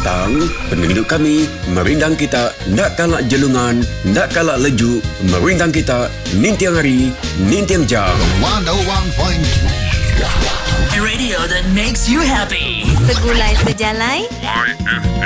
petang, penduduk kami merindang kita nak kalak jelungan, nak kalak lejuk, merindang kita nintiang hari, nintiang jam. 101.3 Radio that makes you happy. Segulai sejalai. My FM.